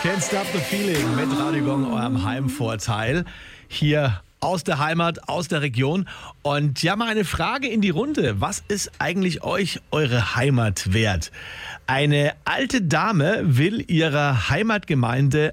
Can't Stop the Feeling mit Radio Gong, eurem Heimvorteil. Hier aus der Heimat, aus der Region. Und ja, mal eine Frage in die Runde. Was ist eigentlich euch eure Heimat wert? Eine alte Dame will ihrer Heimatgemeinde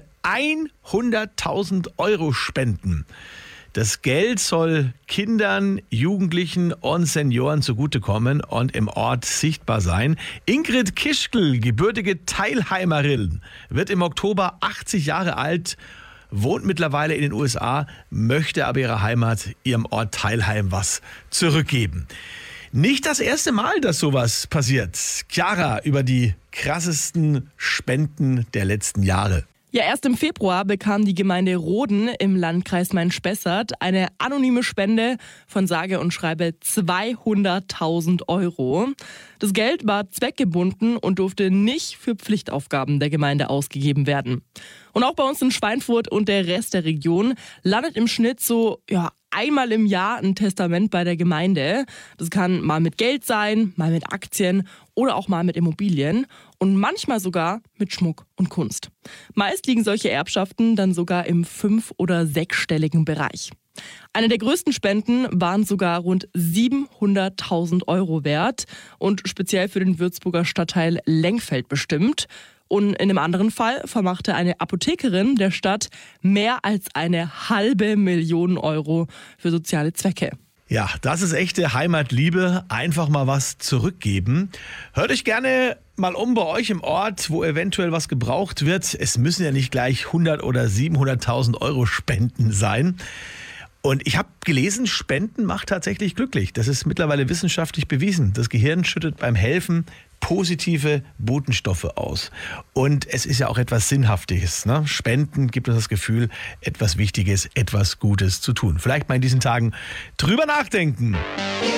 100.000 Euro spenden. Das Geld soll Kindern, Jugendlichen und Senioren zugutekommen und im Ort sichtbar sein. Ingrid Kischkel, gebürtige Teilheimerin, wird im Oktober 80 Jahre alt, wohnt mittlerweile in den USA, möchte aber ihrer Heimat, ihrem Ort Teilheim, was zurückgeben. Nicht das erste Mal, dass sowas passiert. Chiara über die krassesten Spenden der letzten Jahre. Ja, erst im Februar bekam die Gemeinde Roden im Landkreis Main-Spessart eine anonyme Spende von sage und schreibe 200.000 Euro. Das Geld war zweckgebunden und durfte nicht für Pflichtaufgaben der Gemeinde ausgegeben werden. Und auch bei uns in Schweinfurt und der Rest der Region landet im Schnitt so einmal im Jahr ein Testament bei der Gemeinde. Das kann mal mit Geld sein, mal mit Aktien oder auch mal mit Immobilien und manchmal sogar mit Schmuck und Kunst. Meist liegen solche Erbschaften dann sogar im 5- oder 6-stelligen Bereich. Eine der größten Spenden waren sogar rund 700.000 Euro wert und speziell für den Würzburger Stadtteil Lengfeld bestimmt. Und in einem anderen Fall vermachte eine Apothekerin der Stadt mehr als 500.000 Euro für soziale Zwecke. Ja, das ist echte Heimatliebe. Einfach mal was zurückgeben. Hört euch gerne mal um bei euch im Ort, wo eventuell was gebraucht wird. Es müssen ja nicht gleich 100 oder 700.000 Euro Spenden sein. Und ich habe gelesen, Spenden macht tatsächlich glücklich. Das ist mittlerweile wissenschaftlich bewiesen. Das Gehirn schüttet beim Helfen positive Botenstoffe aus. Und es ist ja auch etwas Sinnhaftiges, ne? Spenden gibt uns das Gefühl, etwas Wichtiges, etwas Gutes zu tun. Vielleicht mal in diesen Tagen drüber nachdenken.